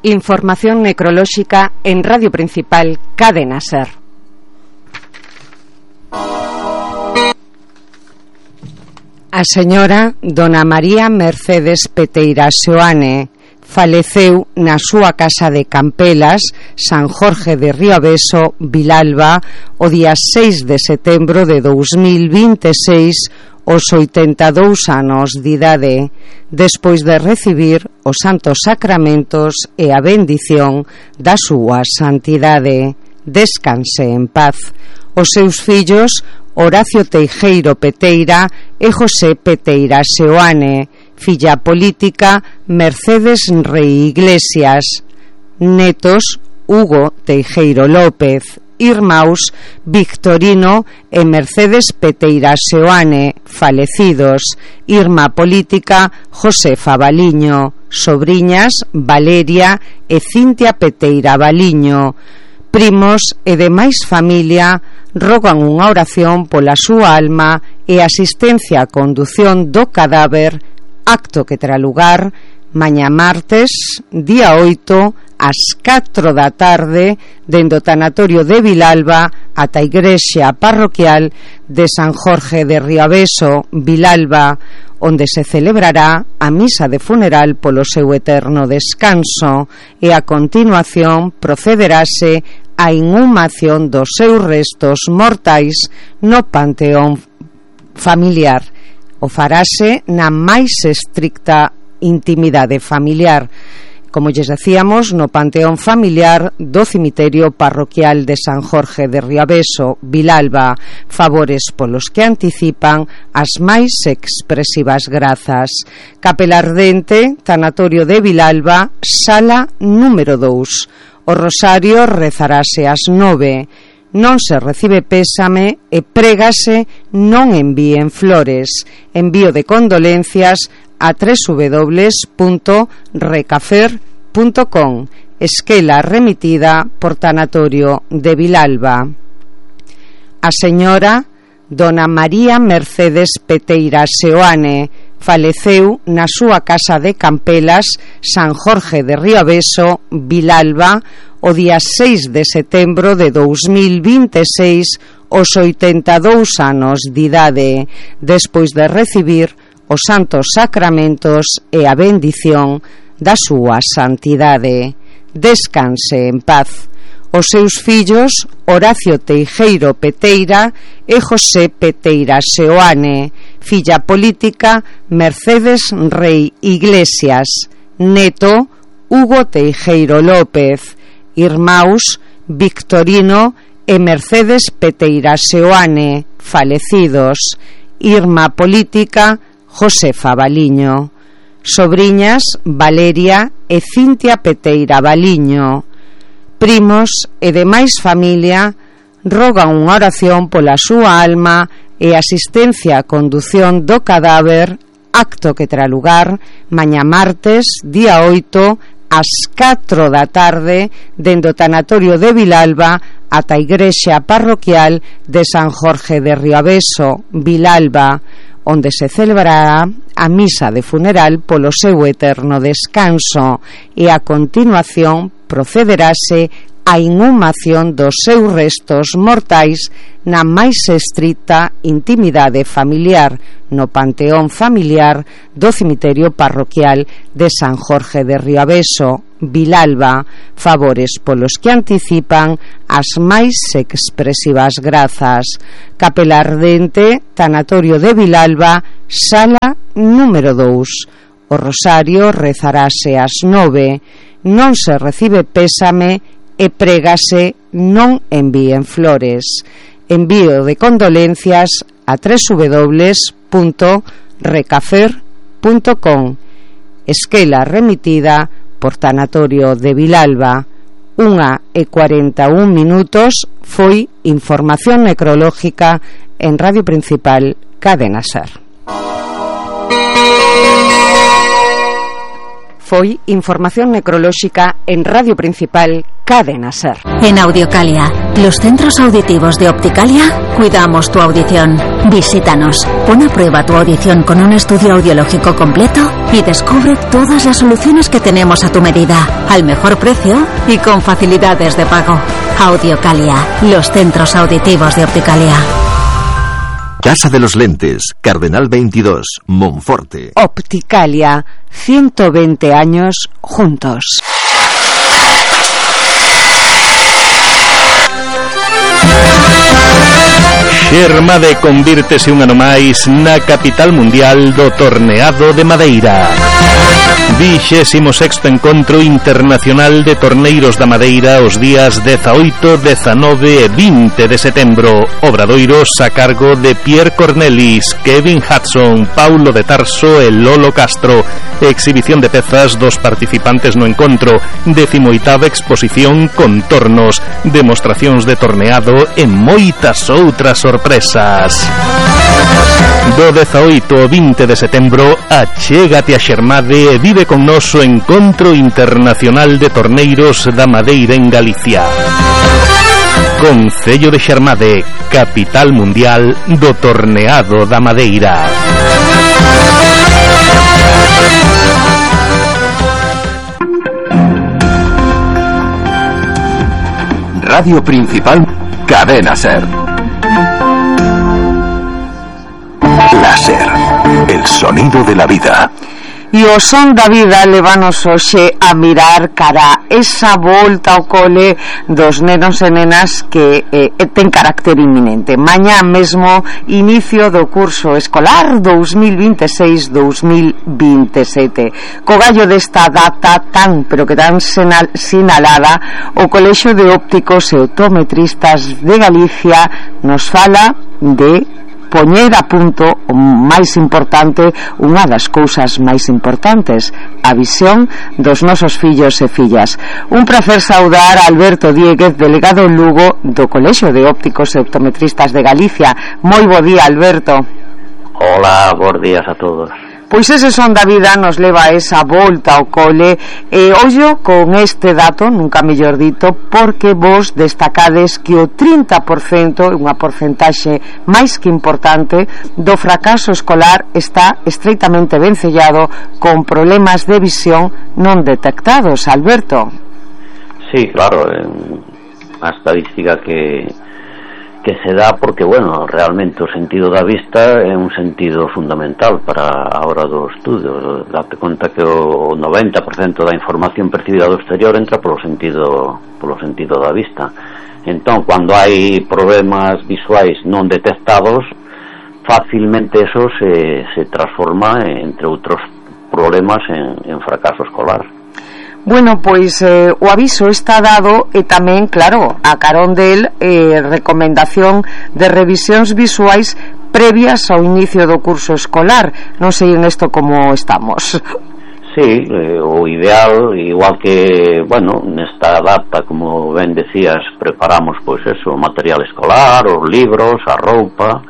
Información necrolóxica en Radio Principal, Cadena SER. A señora Dona María Mercedes Peteira Seoane faleceu na súa casa de Campelas, San Jorge de Riabeso, Vilalba, o día 6 de setembro de 2026, aos 82 anos de idade, despois de recibir os santos sacramentos e a bendición da súa santidade. Descanse en paz. Os seus fillos, Horacio Teijeiro Peteira e José Peteira Seoane, filla política Mercedes Rei Iglesias, netos Hugo Teijeiro López, irmãos Victorino e Mercedes Peteira Seoane, falecidos, irmá política Josefa Baliño, sobriñas Valeria e Cintia Peteira Baliño, primos e demais familia rogan unha oración pola súa alma e asistencia á condución do cadáver, acto que terá lugar mañá martes, día 8, ás 4 da tarde, dende o tanatorio de Vilalba ata a igrexa parroquial de San Jorge de Riabeso, Vilalba, onde se celebrará a misa de funeral polo seu eterno descanso e a continuación procederase a inhumación dos seus restos mortais no panteón familiar. O farase na máis estricta intimidade familiar, como lles decíamos, no panteón familiar do cemiterio parroquial de San Jorge de Riabeso, Vilalba, favores polos que anticipan as máis expresivas grazas. Capela Ardente, tanatorio de Vilalba, sala número 2. O rosario rezarase ás 9. Non se recibe pésame e prégase non envíen flores. Envío de condolencias a www.recafer.com. Esquela remitida por tanatorio de Vilalba. A señora Dona María Mercedes Peteira Seoane faleceu na súa casa de Campelas, San Jorge de Riabeso, Vilalba, o día 6 de setembro de 2026, aos 82 anos de idade, despois de recibir os santos sacramentos e a bendición da súa santidade. Descanse en paz. Os seus fillos, Horacio Teijeiro Peteira e José Peteira Seoane, filla política Mercedes Rei Iglesias, neto Hugo Teijeiro López, irmãos Victorino e Mercedes Peteira Seoane, falecidos, irmá política Josefa Baliño, sobriñas Valeria e Cintia Peteira Baliño, primos e demais familia rogan unha oración pola súa alma e asistencia á condución do cadáver, acto que terá lugar mañá martes, día 8, ás 4 da tarde, dende o tanatorio de Vilalba ata a igrexa parroquial de San Jorge de Riabeso, Vilalba, onde se celebrará a misa de funeral polo seu eterno descanso e a continuación procederase a inhumación dos seus restos mortais na máis estrita intimidade familiar no panteón familiar do cemiterio parroquial de San Jorge de Riabeso, Vilalba, favores polos que anticipan as máis expresivas grazas. Capela Ardente, tanatorio de Vilalba, sala número 2. O rosario rezarase ás 9. Non se recibe pésame e prégase non envíen flores. Envío de condolencias a www.recafer.com. Esquela remitida por tanatorio de Vilalba. 1:41 foi información necrológica en Radio Principal, Cadena SER. Foi información necrolóxica en Radio Principal Cadena Ser. En Audiocalia, los centros auditivos de Opticalia, cuidamos tu audición. Visítanos, pon a prueba tu audición con un estudio audiológico completo y descubre todas las soluciones que tenemos a tu medida, al mejor precio y con facilidades de pago. Audiocalia, los centros auditivos de Opticalia. Casa de los Lentes, Cardenal 22, Monforte. Opticalia, 120 años juntos. Xermade convírtese un ano máis na capital mundial do torneado de Madeira. 26º Encontro Internacional de Torneiros da Madeira os días 18, 19 e 20 de setembro. Obradoiros a cargo de Pierre Cornelis, Kevin Hudson, Paulo de Tarso e Lolo Castro. Exhibición de pezas dos participantes no encontro. 18ª exposición Contornos, demostracións de torneado e moitas outras sorpresas. Do 18 ao 20 de setembro, achégate a Xermade e vive con noso Encontro Internacional de Torneiros da Madeira en Galicia. Concello de Xermade, capital mundial do torneado da Madeira. Radio Principal, Cadena Ser. Láser, el sonido de la vida. E o son da vida levanos hoxe a mirar cara esa volta ao cole dos nenos e nenas que ten carácter inminente. Mañá mesmo inicio do curso escolar 2026-2027. Co gallo desta data tan, pero que tan sinalada, o Colexio de Ópticos e Optometristas de Galicia nos fala de poñer a punto o máis importante, unha das cousas máis importantes, a visión dos nosos fillos e fillas. Un prazer saudar a Alberto Dieguez, delegado en Lugo do Colexio de Ópticos e Optometristas de Galicia. Moi bo día, Alberto. Hola, bons días a todos. Pois ese son da vida nos leva a esa volta ao cole e ollo con este dato, nunca mellor dito, porque vos destacades que o 30%, unha porcentaxe máis que importante, do fracaso escolar está estreitamente vencellado con problemas de visión non detectados, Alberto. Sí, claro, a estadística que se dá porque, bueno, realmente o sentido da vista é un sentido fundamental para a hora do estudio. Date conta que o 90% da información percibida do exterior entra polo sentido da vista. Entón, cando hai problemas visuais non detectados, facilmente eso se transforma, entre outros problemas, en fracaso escolar. Bueno, pois o aviso está dado e tamén, claro, a carón del recomendación de revisións visuais previas ao inicio do curso escolar. Non sei en isto como estamos. Sí, o ideal, igual que, bueno, nesta data, como ben decías, preparamos, pois eso, o material escolar, os libros, a roupa,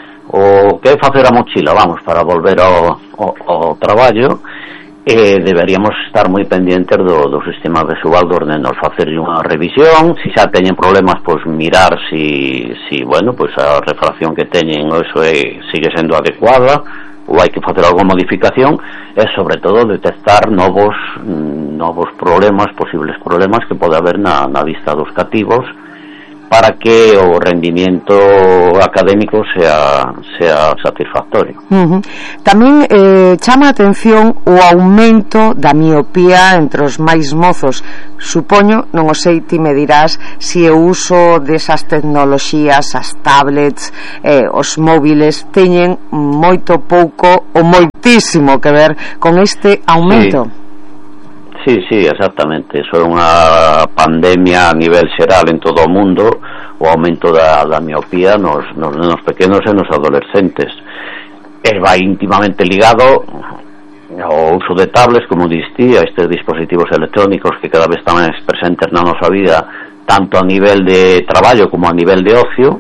o que é facer a mochila, vamos, para volver ao traballo. Deberíamos estar moi pendientes do sistema visual dos nenos, facer unha revisión, se xa teñen problemas, pois mirar si bueno, pois a refracción que teñen eso sigue sendo adecuada ou hai que facer alguna modificación, e sobre todo detectar novos problemas, posibles problemas que pode haber na vista dos cativos, para que o rendimiento académico sea satisfactorio. Tamén chama a atención o aumento da miopía entre os máis mozos. Supoño, non o sei, ti me dirás se o uso desas tecnoloxías, as tablets, os móviles teñen moito pouco ou moitísimo que ver con este aumento. Sí, exactamente. Eso é unha pandemia a nivel xeral en todo o mundo, o aumento da miopía nos nenos pequenos e nos adolescentes. Va íntimamente ligado ao uso de tablets, como distí, a estes dispositivos electrónicos que cada vez están máis presentes na nosa vida, tanto a nivel de traballo como a nivel de ocio,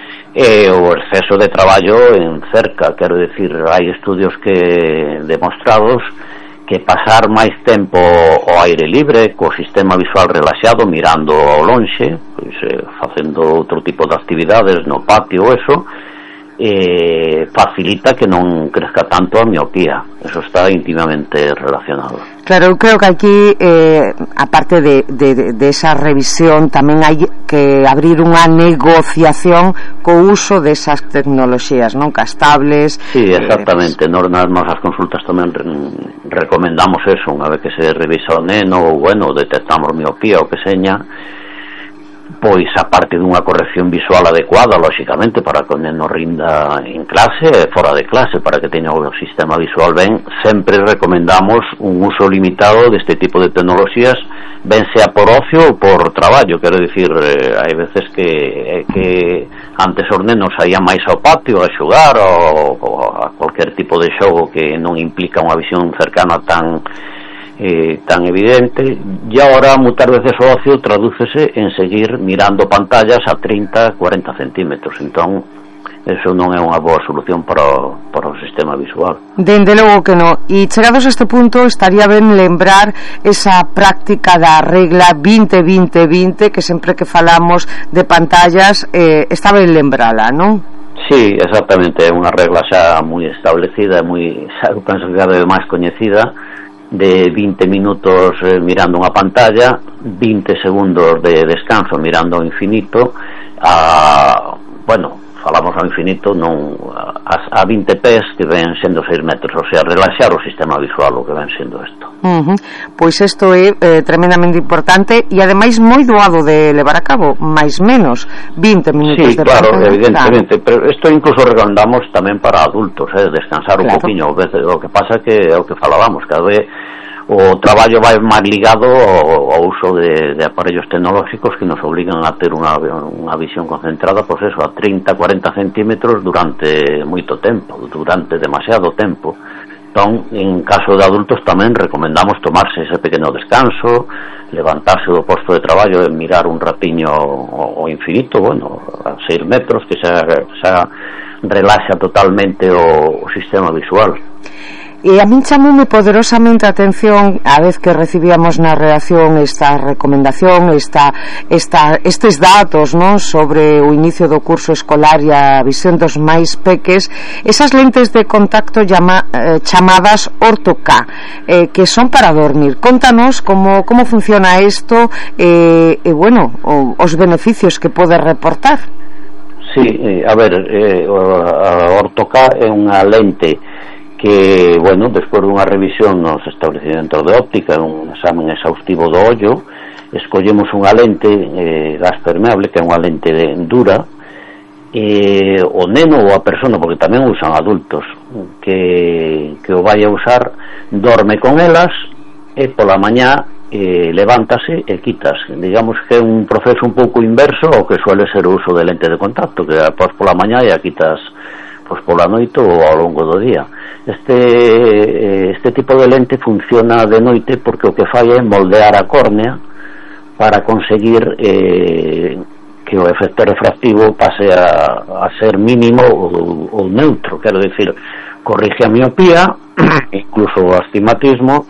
e o exceso de traballo en cerca. Quero decir, hai estudios que demostrados que pasar máis tempo ao aire libre, co sistema visual relaxado, mirando ao lonxe, pois, facendo outro tipo de actividades no patio, eso, facilita que non crezca tanto a miopía. Eso está íntimamente relacionado. Claro, eu creo que aquí, aparte de esa revisión, tamén hai que abrir unha negociación co uso desas tecnoloxías, non? Castables. Sí, exactamente. Nas nosas consultas tamén recomendamos eso, unha vez que se revisa o neno, ou, bueno, detectamos miopía ou que seña, pois, aparte dunha corrección visual adecuada, lóxicamente, para que o neno rinda en clase e fora de clase, para que teña o sistema visual ben, sempre recomendamos un uso limitado deste tipo de tecnoloxías, ben sea por ocio ou por traballo. Quero dicir, hai veces que antes os nenos saían máis ao patio a xogar ou a cualquier tipo de xogo que non implica unha visión cercana tan evidente, e agora muchas veces o ocio tradúcese en seguir mirando pantallas a 30, 40 centímetros. Entón, eso non é unha boa solución para o sistema visual. Dende logo que non. E chegados a este punto, estaría ben lembrar esa práctica da regla 20-20-20, que sempre que falamos de pantallas, está ben lembrala, non? Sí, exactamente, é unha regla xa moi establecida, xa penso que cada vez máis coñecida, de 20 minutos mirando unha pantalla, 20 segundos de descanso mirando ao infinito, falamos ao infinito, non a 20 pés, que ven sendo 6 metros, o sea, relaxar o sistema visual, o que ven sendo isto. Pois isto é tremendamente importante e ademais moi doado de levar a cabo, máis menos 20 minutos de claro, pantalla. Evidentemente, pero isto incluso recomendamos tamén para adultos, descansar un poquinho. O que pasa que é o que falábamos, cada vez o traballo vai máis ligado ao uso de aparellos tecnolóxicos que nos obligan a ter unha visión concentrada, pois eso, a 30-40 centímetros durante moito tempo, durante demasiado tempo. Entón, en caso de adultos tamén recomendamos tomarse ese pequeno descanso, levantarse do posto de traballo e mirar un ratiño ao infinito, bueno, a 6 metros, que xa relaxa totalmente o sistema visual. E a min chamoume poderosamente a atención a vez que recibíamos na redacción esta recomendación, estes datos, non, sobre o inicio do curso escolar e a visión dos máis peques, esas lentes de contacto chamadas Orto-K, que son para dormir. Contanos como funciona isto e os beneficios que pode reportar. Sí, a ver, a Orto-K é unha lente que, despois dunha revisión nos establecimentos de óptica, un examen exhaustivo do ollo, escollemos unha lente gas permeable, que é unha lente dura, e o neno ou a persona, porque tamén usan adultos, que o vai a usar, dorme con elas e pola mañá levántase e quitas. Digamos que é un proceso un pouco inverso ao que suele ser o uso de lente de contacto, que após pola mañá e a quitas pola noite ou ao longo do día. Este tipo de lente funciona de noite porque o que fai é moldear a córnea para conseguir que o efecto refractivo pase a ser mínimo ou neutro, quero dicir, corrige a miopía, incluso o astigmatismo,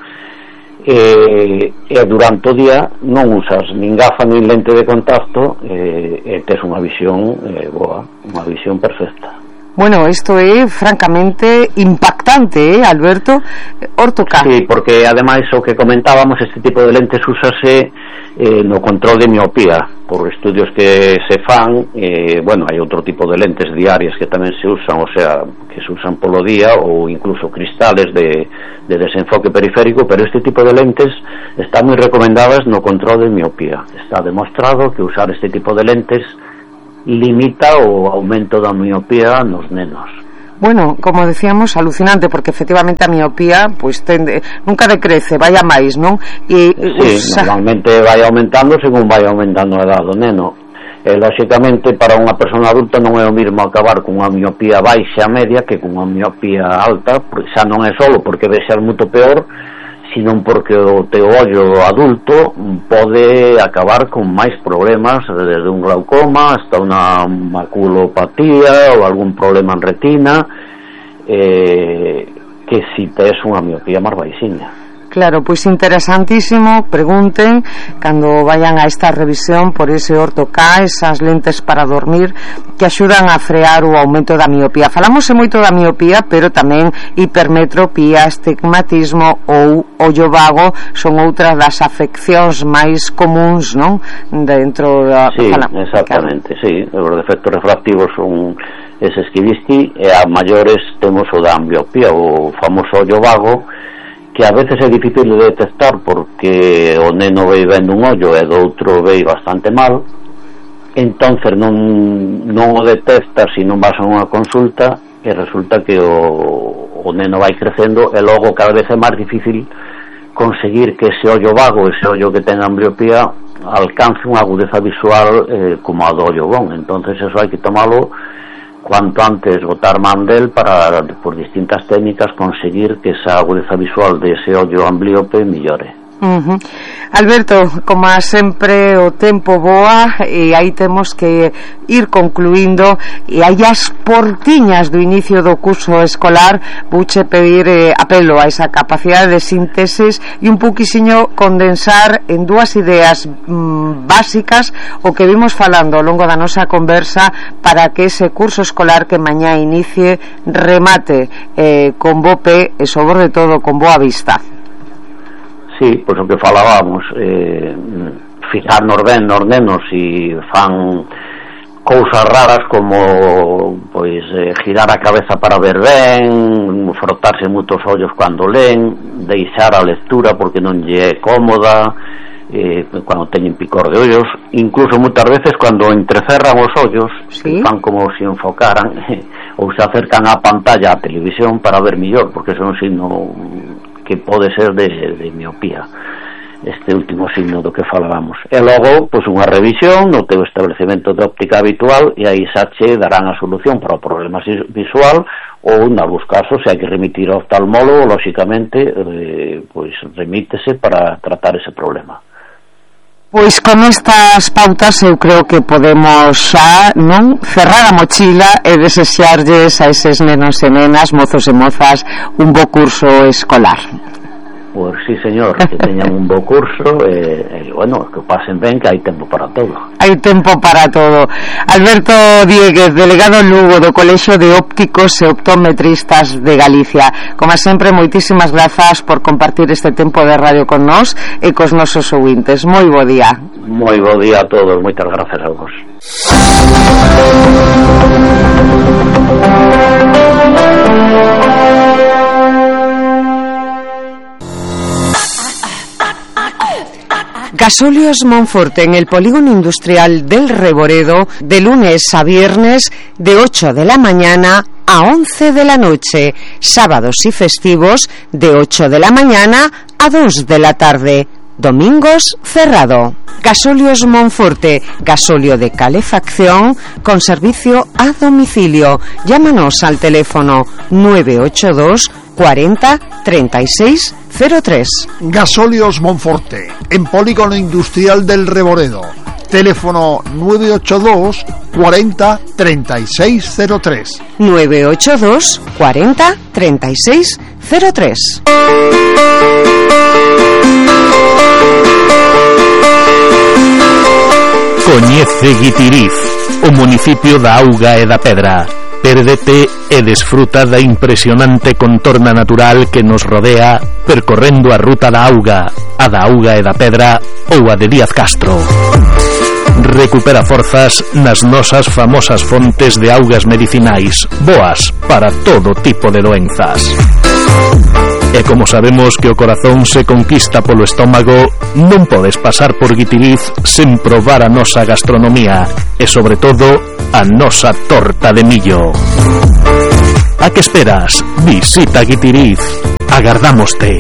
e durante o día non usas nin gafa nin lente de contacto e tes unha visión boa, unha visión perfecta. Bueno, isto é francamente impactante, Alberto. Orto-K. Sí, porque ademais o que comentábamos, este tipo de lentes úsase no control de miopía por estudios que se fan. Hai outro tipo de lentes diarias que tamén se usan, o sea, que se usan polo día, ou incluso cristales de desenfoque periférico, pero este tipo de lentes están moi recomendadas no control de miopía. Está demostrado que usar este tipo de lentes limita o aumento da miopía nos nenos. Bueno, como decíamos, alucinante, porque efectivamente a miopía nunca decrece, vai a máis, non? Normalmente vai aumentando según vai aumentando a edad do neno. Lóxicamente, para unha persona adulta non é o mesmo acabar con unha miopía baixa media que con unha miopía alta, porque xa non é solo porque ve ser moito peor, sino porque o teu ollo adulto pode acabar con máis problemas, desde un glaucoma hasta unha maculopatía ou algún problema en retina, que si tes unha miopía máis baixiña. Claro, pois interesantísimo, pregunten cando vayan a esta revisión por ese orto K, esas lentes para dormir que axudan a frear o aumento da miopía. Falamos moito da miopía, pero tamén hipermetropía, astigmatismo ou ollo vago son outras das afeccións máis comuns, non? Dentro da... Sí, exactamente, sí. Os defectos refractivos son eses que visti, e a maiores temos o da ambliopía, o famoso ollo vago, que a veces é difícil de detectar porque o neno vei vendo un ollo e do outro vei bastante mal, entonces non o detectas se non vas a unha consulta, e resulta que o neno vai crecendo e logo cada vez é máis difícil conseguir que ese ollo vago, ese ollo que ten ambliopía, alcance unha agudeza visual como a do ollo bon. Entonces eso hai que tomalo cuanto antes, botar man del para, por distintas técnicas, conseguir que esa agudeza visual de ese ollo amblíope millore. Alberto, como sempre o tempo voa e aí temos que ir concluindo, e aí as portiñas do inicio do curso escolar. Vouche pedir apelo a esa capacidade de síntesis e un pouquixiño condensar en dúas ideas básicas o que vimos falando ao longo da nosa conversa, para que ese curso escolar que mañá inicie remate con bo pé e sobre todo con boa vista. Sí, pois o que falábamos, fijarnos ben nos nenos e fan cousas raras como pois girar a cabeza para ver ben, frotarse moitos ollos cando len, deixar a lectura porque non lle é cómoda, cando teñen picor de ollos, incluso moitas veces cando entrecerran os ollos, ¿sí? Fan como se enfocaran ou se acercan á pantalla, á televisión, para ver millor, porque é un signo que pode ser de miopía, este último signo do que falábamos. E logo, pois unha revisión no teu establecemento de óptica habitual, e aí xa che darán a solución para o problema visual, ou en algúns casos, se hai que remitir ao oftalmólogo, lóxicamente, pois remítese para tratar ese problema. Pois con estas pautas eu creo que podemos xa, non, cerrar a mochila e desexarlles a eses nenos e nenas, mozos e mozas, un bo curso escolar. Pois sí, señor, que teñan un bo curso e bueno, que pasen ben, que hai tempo para todo. Hai tempo para todo. Alberto Dieguez, delegado en Lugo do Colexio de Ópticos e Optometristas de Galicia. Como sempre, moitísimas grazas por compartir este tempo de radio con nós e cos nosos ouvintes. Moi bo día. Moi bo día a todos, moitas grazas a vos. Gasóleos Monforte, en el polígono industrial del Reboredo, de lunes a viernes de 8 de la mañana a 11 de la noche, sábados y festivos de 8 de la mañana a 2 de la tarde, domingos cerrado. Gasóleos Monforte, gasóleo de calefacción con servicio a domicilio. Llámanos al teléfono 982 40 36 03. Gasóleos Monforte, en polígono industrial del Reboredo. Teléfono 982 40 36 03. 982 40 36 03. Coñece Guitiriz, o municipio da Auga e da Pedra. Pérdete e desfruta da impresionante contorna natural que nos rodea percorrendo a ruta da Auga, a da Auga e da Pedra ou a de Díaz Castro. Recupera forzas nas nosas famosas fontes de augas medicinais, boas para todo tipo de doenzas. E como sabemos que o corazón se conquista polo estómago, non podes pasar por Guitiriz sen probar a nosa gastronomía e, sobre todo, a nosa torta de millo. A que esperas? Visita Guitiriz. Agardámoste.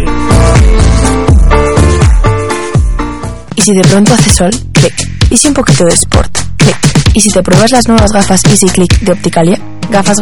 ¿Y si de pronto hace sol? Clic. ¿Y si un poquito de sport? Clic. ¿Y si te pruebas las nuevas gafas Easy Click de Opticalia? Gafas